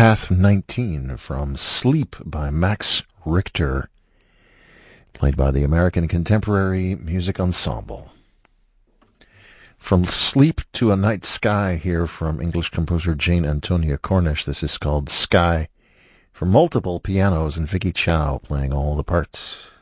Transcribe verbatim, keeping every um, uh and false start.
Path nineteen from Sleep by Max Richter, played by the American Contemporary Music Ensemble. From Sleep to a Night Sky here from English composer Jane Antonia Cornish. This is called Sky, for multiple pianos and Vicky Chow playing all the parts.